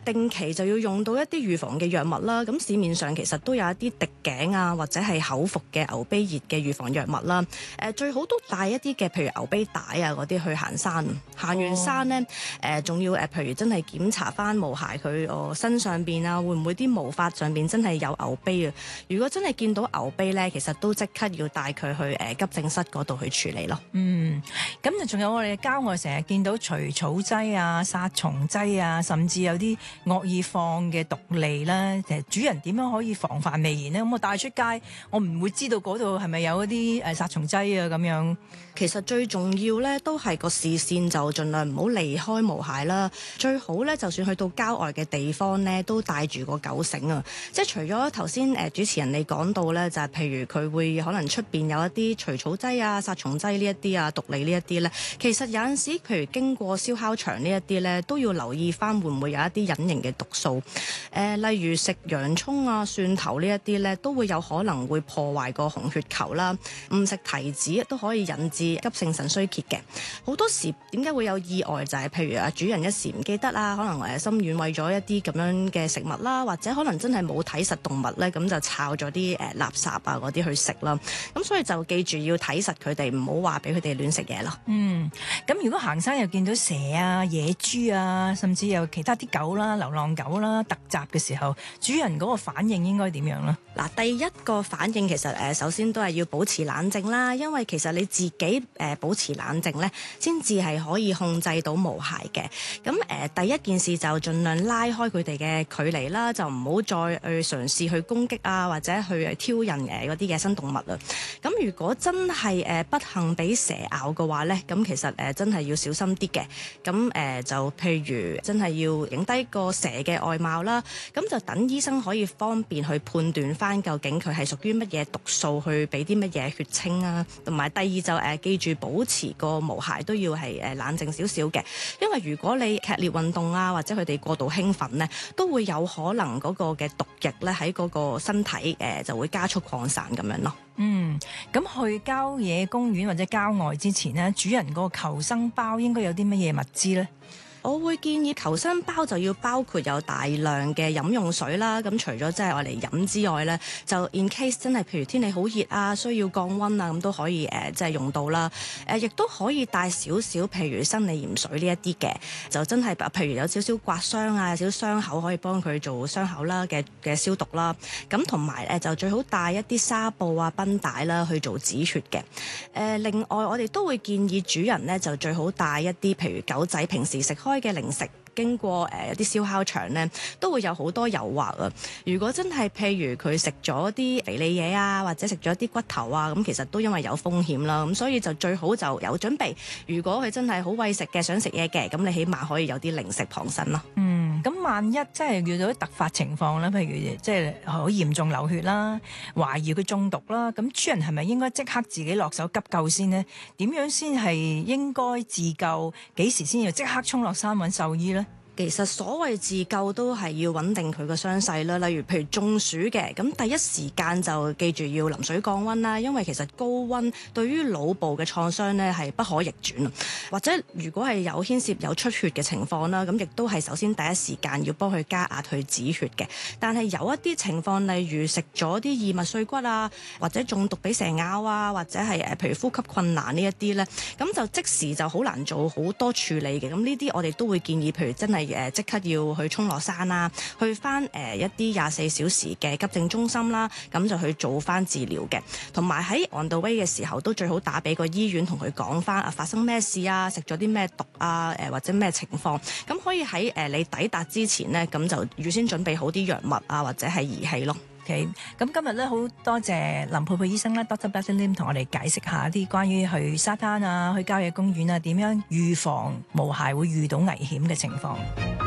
定期就要用到一啲預防嘅藥物啦。咁市面上其實都有一啲滴頸啊，或者係口服嘅牛股熱嘅預防藥物啦。最好都帶一啲嘅，譬如牛股帶啊嗰啲去行山。行完山呢，仲要譬如真係檢查翻毛孩佢身上邊啊，會唔會啲毛髮上邊真係有牛股啊？如果真係見到牛股呢，其實都即刻要帶佢去急症室嗰度去處理咯。 咁就仲有我哋郊外成日見到除草劑啊、殺蟲劑啊，甚至有啲惡意放嘅毒餌啦。其實主人點樣可以防範未然呢？咁我帶出街，我唔會知道嗰度係咪有一啲殺蟲劑啊咁樣。 其實最重要咧，都係個視線就盡量唔好離開毛孩啦。最好咧，就算去到郊外嘅地方咧，都帶住個狗繩啊。即係除咗頭先主持人你講到咧，就係譬如佢會可能出邊有一啲除草劑啊、殺蟲劑呢一啲啊、毒餌呢一啲咧，其實有陣時譬如經過燒烤場呢一啲咧，都要留意翻會唔會有一啲隱形嘅毒素。例如食洋葱啊、蒜頭呢一啲咧，都會有可能會破壞個紅血球啦。唔食提子都可以引致急性腎衰竭嘅。好多時點解會有意外，就係譬如主人一時唔記得啦，可能心軟餵咗一啲咁樣嘅食物啦，或者可能真係冇睇實動物咧，咁就摷咗啲垃圾啊嗰啲去食啦。咁所以就記住要睇實佢哋，唔好話俾佢哋亂食嘢咯。 咁如果行山又見到蛇啊、野豬啊，甚至有其他啲狗啦、流浪狗啦突襲嘅時候，主人嗰個反應應該點樣呢？ 嗱，第一個反應其實首先都係要保持冷靜啦，因為其實你自己保持冷靜咧，先至係可以控制到毛孩嘅。咁第一件事就盡量拉開佢哋嘅距離啦，就唔好再去嘗試去攻擊啊，或者去挑釁嗰啲野生動物啊。咁如果真係不幸俾蛇咬嘅話咧，咁其實真係要小心啲嘅。咁就譬如真係要影低個蛇嘅外貌啦，咁就等醫生可以方便去判斷翻究竟佢係屬於乜嘢毒素，去俾啲乜嘢血清啊。同埋第二就記住保持個毛孩都要係冷靜少少嘅，因為如果你劇烈運動啊，或者佢哋過度興奮呢，都會有可能嗰個嘅毒液咧喺嗰個身體就會加速擴散咁樣咯。 咁去郊野公園或者郊外之前呢，主人嗰個求生包應該有啲乜嘢物資呢？ 我會建議求生包就要包括有大量嘅飲用水啦。咁除咗即係我嚟飲之外咧，就 in case 真係譬如天氣好熱啊，需要降溫啊，咁都可以即係用到啦。亦都可以帶少少譬如生理鹽水呢一啲嘅，就真係譬如有少少刮傷啊，有少少傷口可以幫佢做傷口啦嘅消毒啦。咁同埋就最好帶一啲紗布啊、繃帶啦去做止血嘅。另外我哋都會建議主人咧就最好帶一啲譬如狗仔平時食開嘅零食，經過一啲燒烤場咧，都會有好多誘惑啊！如果真係譬如佢食咗啲肥膩嘢啊，或者食咗啲骨頭啊，咁其實都因為有風險啦。咁所以就最好就有準備。如果佢真係好餵食嘅，想食嘢嘅，咁你起碼可以有啲零食傍身咯。 咁萬一真係遇到啲突發情況咧，譬如即係好嚴重流血啦，懷疑佢中毒啦，咁主人係咪應該即刻自己落手急救先呢？點樣先係應該自救？幾時先要即刻衝落山揾獸醫呢？ 其實所謂自救都係要穩定佢個傷勢啦，例如譬如中暑嘅，咁第一時間就記住要淋水降溫啦，因為其實高溫對於腦部嘅創傷呢係不可逆轉，或者如果係有牽涉有出血嘅情況啦，咁亦都係首先第一時間要幫佢加壓去止血嘅。但係有一啲情況，例如食咗啲異物碎骨啊，或者中毒俾蛇咬啊，或者係譬如呼吸困難呢一啲呢，咁就即時就好難做好多處理嘅。咁呢啲我哋都會建議，譬如真係即刻要去衝落山啦，去翻一啲24小時嘅急症中心啦，咁就去做翻治療嘅。同埋喺 on the way 嘅時候，都最好打俾個醫院同佢講翻發生咩事啊，食咗啲咩毒啊，或者咩情況，咁可以喺你抵達之前呢，咁就預先準備好啲藥物啊，或者係儀器咯。 咁今日咧好多謝林佩佩醫生啦 Dr. Bethany Lim 同我哋解釋下啲關於去沙灘啊、去郊野公園啊點樣預防毛孩會遇到危險嘅情況。